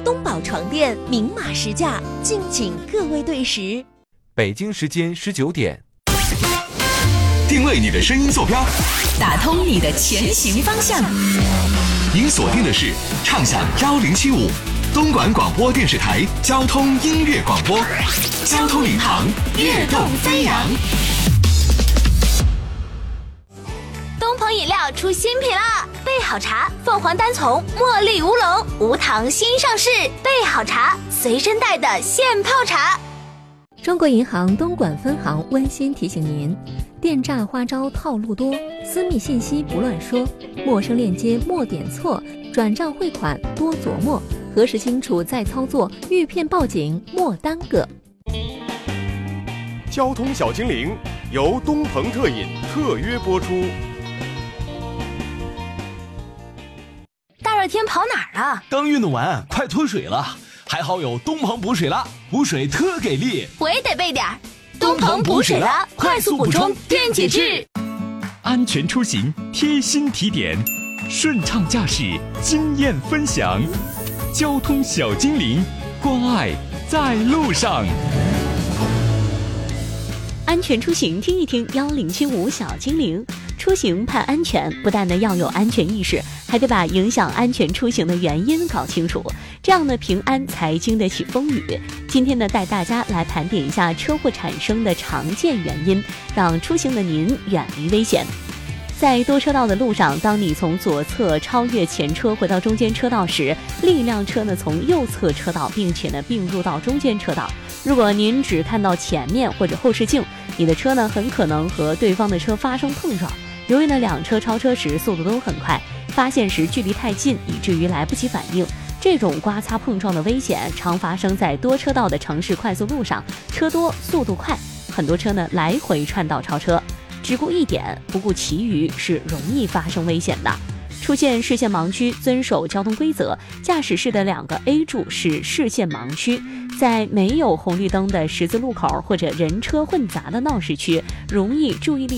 东宝床垫明码实价，敬请各位对时。 北京时间19点， 定位你的声音坐标， 打通你的前行方向。 您锁定的是畅享1075东莞广播电视台交通音乐广播，交通领航，跃动飞扬。 东鹏饮料出新品啦！备好茶，凤凰单丛茉莉乌龙无糖新上市，备好茶，随身带的现泡茶。 中国银行东莞分行温馨提醒您：电诈花招套路多，私密信息不乱说，陌生链接莫点错，转账汇款多琢磨，核实清楚再操作，遇骗报警莫耽搁。 交通小精灵由东鹏特饮特约播出。 大热天跑哪儿啊？ 刚运动完，快脱水了，还好有东鹏补水了，补水特给力。 我也得备点儿。东鹏补水了，快速补充电解质。 安全出行贴心提点，顺畅驾驶经验分享，交通小精灵，关爱在路上。 安全出行听一听1075小精灵。出行盼安全，不但呢要有安全意识，还得把影响安全出行的原因搞清楚，这样呢平安才经得起风雨。今天呢带大家来盘点一下车祸产生的常见原因，让出行的您远离危险。在多车道的路上，当你从左侧超越前车回到中间车道时，另一辆车呢从右侧车道并且呢并入到中间车道。如果您只看到前面或者后视镜，你的车呢很可能和对方的车发生碰撞。由于呢两车超车时速度都很快，发现时距离太近，以至于来不及反应。这种刮擦碰撞的危险常发生在多车道的城市快速路上，车多速度快，很多车呢来回串道超车。只顾一点不顾其余是容易发生危险的。出现视线盲区，遵守交通规则，驾驶室的2个 A 柱是视线盲区，在没有红绿灯的十字路口或者人车混杂的闹市区，容易注意力